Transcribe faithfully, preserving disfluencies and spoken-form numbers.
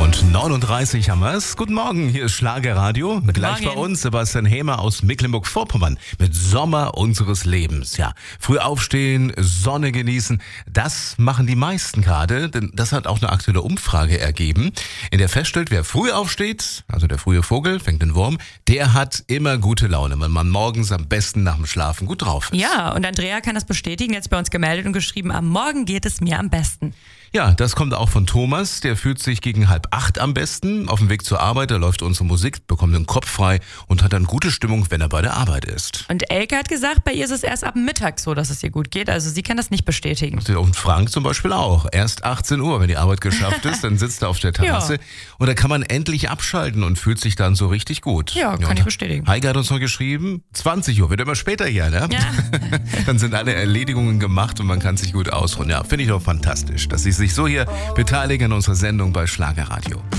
und neununddreißig haben wir es. Guten Morgen, hier ist Schlagerradio. Guten Gleich Morgen. bei uns Sebastian Hämer aus Mecklenburg-Vorpommern mit Sommer unseres Lebens. Ja, früh aufstehen, Sonne genießen, das machen die meisten gerade, denn das hat auch eine aktuelle Umfrage ergeben, in der feststellt, wer früh aufsteht, also der frühe Vogel, fängt den Wurm, der hat immer gute Laune, weil man morgens am besten nach dem Schlafen gut drauf ist. Ja, und Andrea kann das bestätigen, jetzt bei uns gemeldet und geschrieben, am Morgen geht es mir am besten. Ja, das kommt auch von Thomas, der fühlt sich gegen halb acht am besten. Auf dem Weg zur Arbeit, da läuft unsere Musik, bekommt den Kopf frei und hat dann gute Stimmung, wenn er bei der Arbeit ist. Und Elke hat gesagt, bei ihr ist es erst ab Mittag so, dass es ihr gut geht. Also sie kann das nicht bestätigen. Und Frank zum Beispiel auch. Erst achtzehn Uhr, wenn die Arbeit geschafft ist, dann sitzt er auf der Terrasse. Ja. Und da kann man endlich abschalten und fühlt sich dann so richtig gut. Ja, kann und ich bestätigen. Heike hat uns noch geschrieben, zwanzig Uhr, wird immer später hier, ne? Ja. Dann sind alle Erledigungen gemacht und man kann sich gut ausruhen. Ja, finde ich doch fantastisch, dass Sie sich so hier beteiligen an unserer Sendung bei Schlagerradio.